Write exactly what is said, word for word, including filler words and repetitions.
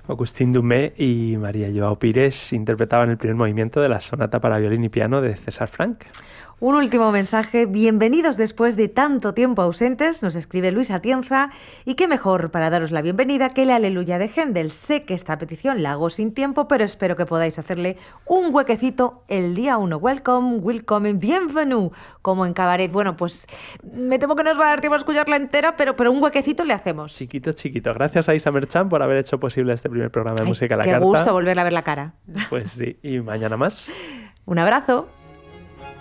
Agustín Dumé y María Joao Pires interpretaban el primer movimiento de la sonata para violín y piano de César Franck. Un último mensaje. Bienvenidos después de tanto tiempo ausentes, nos escribe Luis Atienza, y qué mejor para daros la bienvenida que el Aleluya de Händel. Sé que esta petición la hago sin tiempo, pero espero que podáis hacerle un huequecito el día uno. Welcome, welcome, bienvenue, como en cabaret. Bueno, pues me temo que no os va a dar tiempo a escucharla entera, pero, pero un huequecito le hacemos. Chiquito, chiquito. Gracias a Isa Merchan por haber hecho posible este primer programa de Ay, Música a la qué Carta. Qué gusto volverle a ver la cara. Pues sí, y mañana más. Un abrazo.